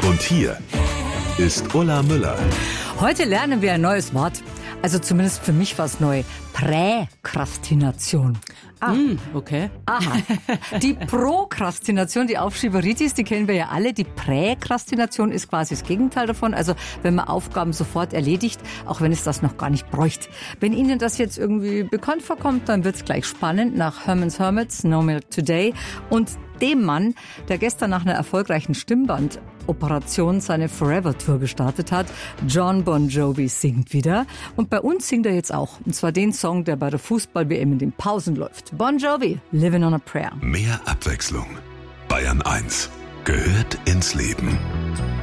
Und hier ist Ulla Müller. Heute lernen wir ein neues Wort. Also zumindest für mich war es neu. Präkrastination. Okay. Aha. Die Prokrastination, die Aufschieberitis, die kennen wir ja alle. Die Präkrastination ist quasi das Gegenteil davon. Also wenn man Aufgaben sofort erledigt, auch wenn es das noch gar nicht bräuchte. Wenn Ihnen das jetzt irgendwie bekannt vorkommt, dann wird es gleich spannend nach Herman's Hermits, No Milk Today und dem Mann, der gestern nach einer erfolgreichen Stimmbandoperation seine Forever-Tour gestartet hat. John Bon Jovi singt wieder. Und bei uns singt er jetzt auch. Und zwar den Song, der bei der Fußball-WM in den Pausen läuft. Bon Jovi, Living on a Prayer. Mehr Abwechslung. Bayern 1 gehört ins Leben.